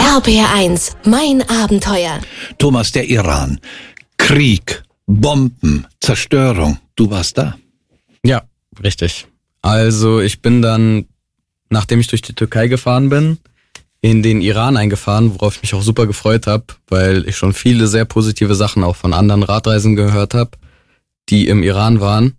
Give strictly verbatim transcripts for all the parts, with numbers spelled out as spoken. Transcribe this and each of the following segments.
R P R eins, mein Abenteuer. Thomas, der Iran. Krieg, Bomben, Zerstörung. Du warst da? Ja, richtig. Also ich bin dann, nachdem ich durch die Türkei gefahren bin, in den Iran eingefahren, worauf ich mich auch super gefreut habe, weil ich schon viele sehr positive Sachen auch von anderen Radreisen gehört habe, die im Iran waren.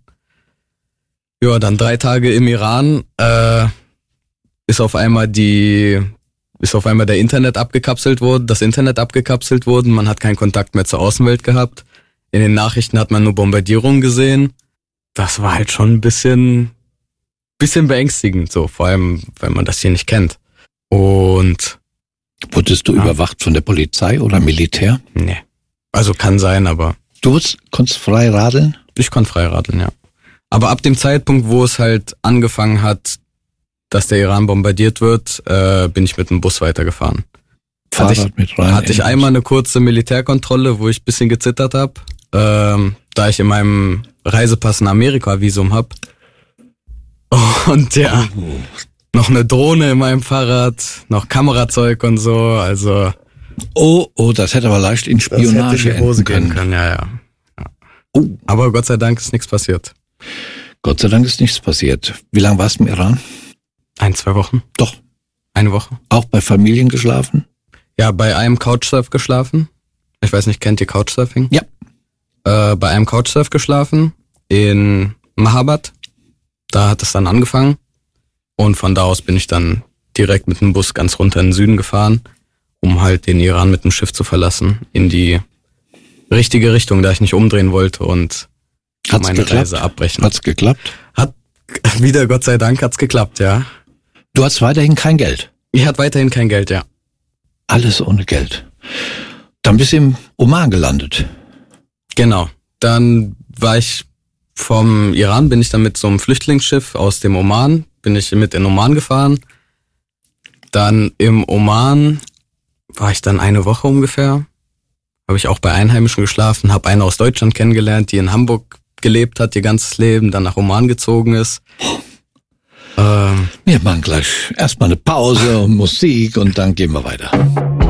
Ja, dann drei Tage im Iran äh, ist auf einmal die ist auf einmal der Internet abgekapselt worden, das Internet abgekapselt worden, man hat keinen Kontakt mehr zur Außenwelt gehabt. In den Nachrichten hat man nur Bombardierungen gesehen. Das war halt schon ein bisschen bisschen beängstigend, so, vor allem, wenn man das hier nicht kennt. Und wurdest du ja. überwacht von der Polizei oder Militär? Nee. Also kann sein, aber du konntest frei radeln? Ich konnte frei radeln, ja. Aber ab dem Zeitpunkt, wo es halt angefangen hat, dass der Iran bombardiert wird, äh, bin ich mit dem Bus weitergefahren. Fahrrad hatte ich, mit rein. Hatte ich einmal eine kurze Militärkontrolle, wo ich ein bisschen gezittert habe, ähm, da ich in meinem Reisepass ein Amerika-Visum hab. Und ja, oh. noch eine Drohne in meinem Fahrrad, noch Kamerazeug und so, also... Oh, oh, das hätte aber leicht in Spionage das hätte in die Hose gehen können. Ja, ja. ja. Oh. Aber Gott sei Dank ist nichts passiert. Gott sei Dank ist nichts passiert. Wie lange warst du im Iran? Ein, zwei Wochen. Doch. Eine Woche. Auch bei Familien geschlafen? Ja, bei einem Couchsurf geschlafen. Ich weiß nicht, kennt ihr Couchsurfing? Ja. Äh, bei einem Couchsurf geschlafen in Mahabad. Da hat es dann angefangen. Und von da aus bin ich dann direkt mit dem Bus ganz runter in den Süden gefahren, um halt den Iran mit dem Schiff zu verlassen, in die richtige Richtung, da ich nicht umdrehen wollte und hat's meine geklappt? Reise abbrechen. Hat's geklappt? Hat wieder, Gott sei Dank, hat's geklappt, ja. Du hast weiterhin kein Geld? Ich hatte weiterhin kein Geld, ja. Alles ohne Geld. Dann bist du im Oman gelandet. Genau. Dann war ich vom Iran, bin ich dann mit so einem Flüchtlingsschiff aus dem Oman, bin ich mit in Oman gefahren. Dann im Oman war ich dann eine Woche ungefähr. Habe ich auch bei Einheimischen geschlafen, habe eine aus Deutschland kennengelernt, die in Hamburg gelebt hat, ihr ganzes Leben, dann nach Oman gezogen ist. Ähm, wir machen gleich erstmal eine Pause und Musik und dann gehen wir weiter.